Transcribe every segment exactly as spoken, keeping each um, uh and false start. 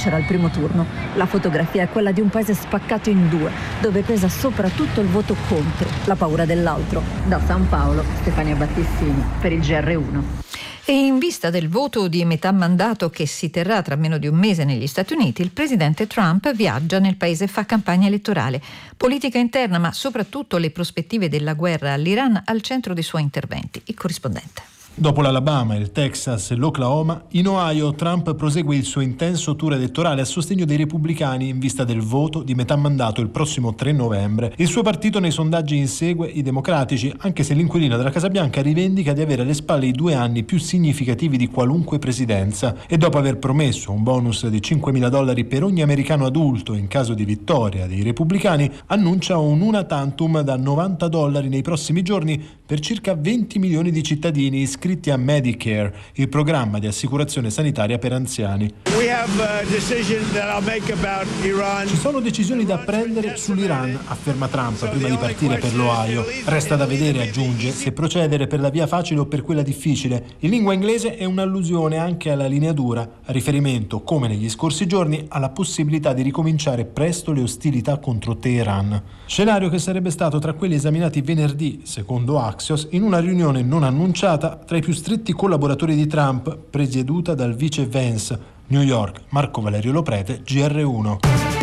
vincerà il primo turno. La fotografia è quella di un paese spaccato in due, dove pesa soprattutto il voto contro, la paura dell'altro. Da San Paolo, Stefania Battistini, per il G R uno. E in vista del voto di metà mandato che si terrà tra meno di un mese negli Stati Uniti, il presidente Trump viaggia nel paese e fa campagna elettorale. Politica interna, ma soprattutto le prospettive della guerra all'Iran al centro dei suoi interventi. Il corrispondente. Dopo l'Alabama, il Texas e l'Oklahoma, in Ohio Trump prosegue il suo intenso tour elettorale a sostegno dei repubblicani in vista del voto di metà mandato il prossimo tre novembre. Il suo partito nei sondaggi insegue i democratici, anche se l'inquilino della Casa Bianca rivendica di avere alle spalle i due anni più significativi di qualunque presidenza e dopo aver promesso un bonus di cinquemila dollari per ogni americano adulto in caso di vittoria dei repubblicani, annuncia un una tantum da novanta dollari nei prossimi giorni per circa venti milioni di cittadini iscritti iscritti a Medicare, il programma di assicurazione sanitaria per anziani. Ci sono decisioni da prendere sull'Iran, afferma Trump prima di partire per l'Ohio. Resta da vedere, aggiunge, se procedere per la via facile o per quella difficile. In lingua inglese è un'allusione anche alla linea dura, a riferimento, come negli scorsi giorni, alla possibilità di ricominciare presto le ostilità contro Teheran. Scenario che sarebbe stato tra quelli esaminati venerdì, secondo Axios, in una riunione non annunciata tra i più stretti collaboratori di Trump, presieduta dal vice Vance. New York, Marco Valerio Loprete, G R uno.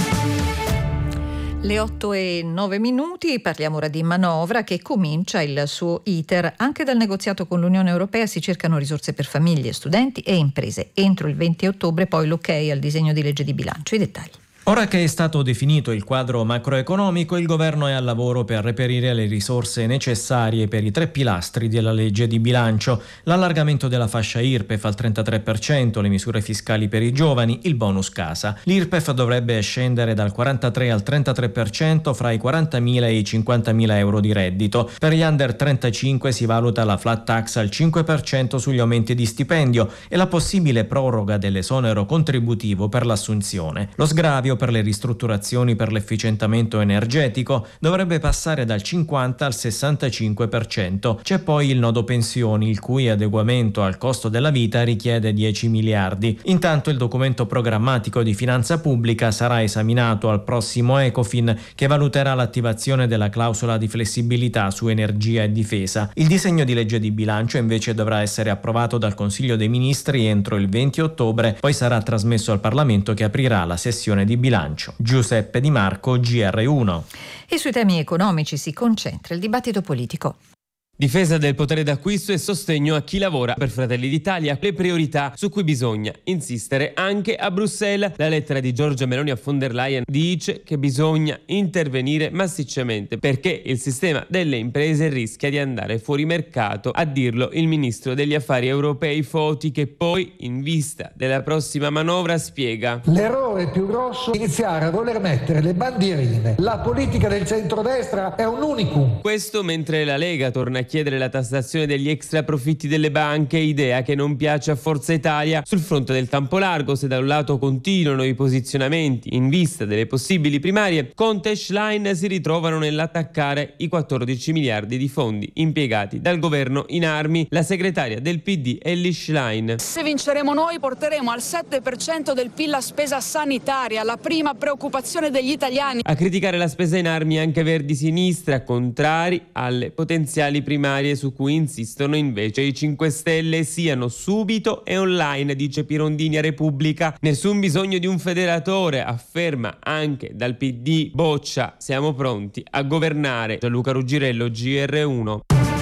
Le otto e nove minuti, parliamo ora di manovra che comincia il suo iter. Anche dal negoziato con l'Unione Europea si cercano risorse per famiglie, studenti e imprese. Entro il venti ottobre poi l'ok al disegno di legge di bilancio. I dettagli. Ora che è stato definito il quadro macroeconomico, il governo è al lavoro per reperire le risorse necessarie per i tre pilastri della legge di bilancio: l'allargamento della fascia I R P E F al trentatré per cento, le misure fiscali per i giovani, il bonus casa. L'I R P E F dovrebbe scendere dal quarantatré al trentatré per cento fra i quarantamila e i cinquantamila euro di reddito. Per gli under trentacinque si valuta la flat tax al cinque per cento sugli aumenti di stipendio e la possibile proroga dell'esonero contributivo per l'assunzione. Lo sgravio per le ristrutturazioni per l'efficientamento energetico dovrebbe passare dal cinquanta al sessantacinque per cento. C'è poi il nodo pensioni, il cui adeguamento al costo della vita richiede dieci miliardi. Intanto il documento programmatico di finanza pubblica sarà esaminato al prossimo Ecofin, che valuterà l'attivazione della clausola di flessibilità su energia e difesa. Il disegno di legge di bilancio invece dovrà essere approvato dal Consiglio dei Ministri entro il venti ottobre, poi sarà trasmesso al Parlamento che aprirà la sessione di bilancio. Giuseppe Di Marco, G R uno. E sui temi economici si concentra il dibattito politico. Difesa del potere d'acquisto e sostegno a chi lavora. Per Fratelli d'Italia le priorità su cui bisogna insistere anche a Bruxelles. La lettera di Giorgia Meloni a von der Leyen dice che bisogna intervenire massicciamente perché il sistema delle imprese rischia di andare fuori mercato, a dirlo il ministro degli affari europei Foti, che poi in vista della prossima manovra spiega: l'errore più grosso è iniziare a voler mettere le bandierine. La politica del centrodestra è un unicum. Questo mentre la Lega torna a chiedere la tassazione degli extra profitti delle banche, idea che non piace a Forza Italia. Sul fronte del tampo largo, se da un lato continuano i posizionamenti in vista delle possibili primarie, Conte e Schlein si ritrovano nell'attaccare i quattordici miliardi di fondi impiegati dal governo in armi. La segretaria del P D Elly Schlein: se vinceremo noi porteremo al sette per cento del P I L la spesa sanitaria, la prima preoccupazione degli italiani. A criticare la spesa in armi anche Verdi Sinistra, contrari alle potenziali primarie primarie su cui insistono invece i cinque Stelle, siano subito e online, dice Pirondini a Repubblica. Nessun bisogno di un federatore, afferma anche dal P D Boccia. Siamo pronti a governare. Gianluca Ruggirello, G R uno.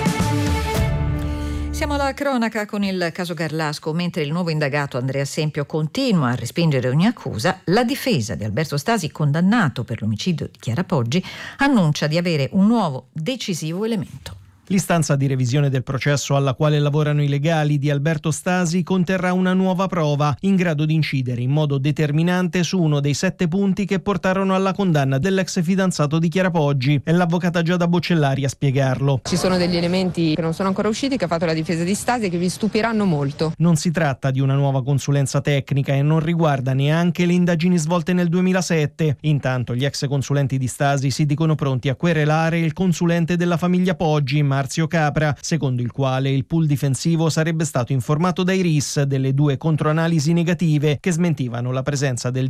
Siamo alla cronaca con il caso Garlasco. Mentre il nuovo indagato Andrea Sempio continua a respingere ogni accusa, la difesa di Alberto Stasi, condannato per l'omicidio di Chiara Poggi, annuncia di avere un nuovo decisivo elemento. L'istanza di revisione del processo alla quale lavorano i legali di Alberto Stasi conterrà una nuova prova in grado di incidere in modo determinante su uno dei sette punti che portarono alla condanna dell'ex fidanzato di Chiara Poggi. È l'avvocata Giada Boccellari a spiegarlo. Ci sono degli elementi che non sono ancora usciti, che ha fatto la difesa di Stasi, e che vi stupiranno molto. Non si tratta di una nuova consulenza tecnica e non riguarda neanche le indagini svolte nel duemilasette. Intanto gli ex consulenti di Stasi si dicono pronti a querelare il consulente della famiglia Poggi, Marzio Capra, secondo il quale il pool difensivo sarebbe stato informato dai R I S delle due controanalisi negative che smentivano la presenza del